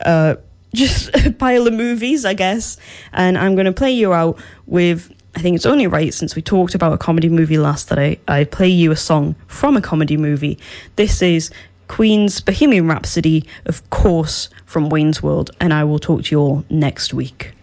just a pile of movies, I guess. And I'm going to play you out with, I think it's only right, since we talked about a comedy movie last, that I play you a song from a comedy movie. This is Queen's Bohemian Rhapsody, of course, from Wayne's World, and I will talk to you all next week.